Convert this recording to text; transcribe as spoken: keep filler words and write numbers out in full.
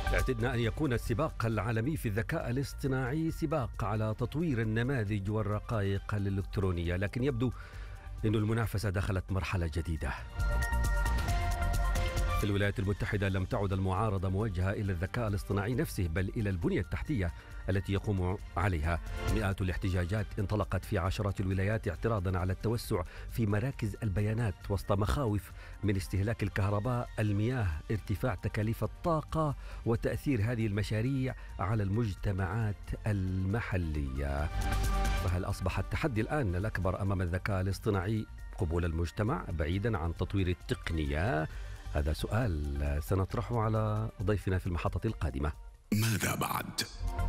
اعتدنا أن يكون السباق العالمي في الذكاء الاصطناعي سباق على تطوير النماذج والرقائق الإلكترونية، لكن يبدو أن المنافسة دخلت مرحلة جديدة. في الولايات المتحدة لم تعد المعارضة موجهة إلى الذكاء الاصطناعي نفسه، بل إلى البنية التحتية التي يقوم عليها. مئات الاحتجاجات انطلقت في عشرات الولايات اعتراضا على التوسع في مراكز البيانات وسط مخاوف من استهلاك الكهرباء، المياه، ارتفاع تكاليف الطاقة وتأثير هذه المشاريع على المجتمعات المحلية. فهل أصبح التحدي الآن الأكبر أمام الذكاء الاصطناعي قبول المجتمع بعيدا عن تطوير التقنية؟ هذا سؤال سنطرحه على ضيفنا في المحطة القادمة. ماذا بعد؟